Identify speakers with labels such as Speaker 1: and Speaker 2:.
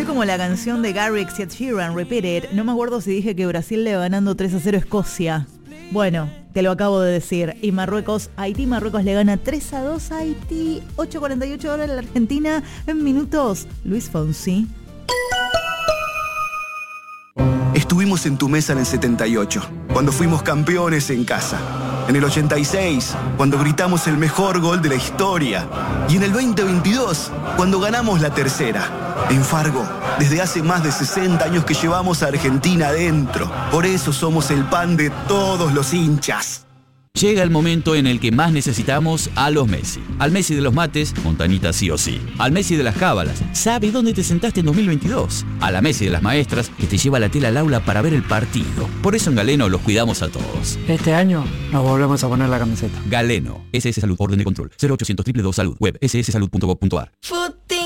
Speaker 1: como la canción de Garrix y Ed Sheeran, Repeat It. No me acuerdo si dije que Brasil le va ganando 3-0 a Escocia. Bueno, te lo acabo de decir. Y Marruecos le gana 3-2 a Haití. 8:48 horas en la Argentina. En minutos, Luis Fonsi.
Speaker 2: Estuvimos en tu mesa en el 78, cuando fuimos campeones en casa. En el 86, cuando gritamos el mejor gol de la historia. Y en el 2022, cuando ganamos la tercera. En Fargo, desde hace más de 60 años que llevamos a Argentina adentro. Por eso somos el pan de todos los hinchas.
Speaker 3: Llega el momento en el que más necesitamos a los Messi. Al Messi de los mates, Montañita sí o sí. Al Messi de las cábalas, ¿sabe dónde te sentaste en 2022? A la Messi de las maestras, que te lleva la tela al aula para ver el partido. Por eso en Galeno los cuidamos a todos.
Speaker 4: Este año nos volvemos a poner la camiseta.
Speaker 3: Galeno, SS Salud, orden de control, 0800 222 Salud, web sssalud.gov.ar.